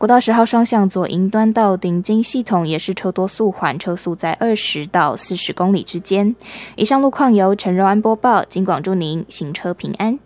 国道10号双向左营端到顶金系统也是车多速缓，车速在20到40公里之间。以上路况由陈柔安播报，警广祝您行车平安。